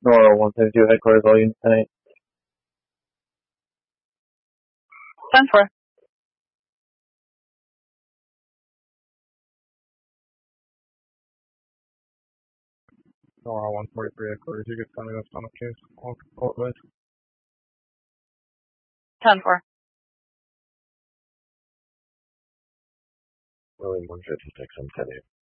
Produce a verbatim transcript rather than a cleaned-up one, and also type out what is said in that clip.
Nora one seventy-two headquarters, all units ten eight. ten four. Nora one forty-three headquarters, you could tell me that's not the case. I'll call it with. ten four. William one fifty-six, I'm ten eight.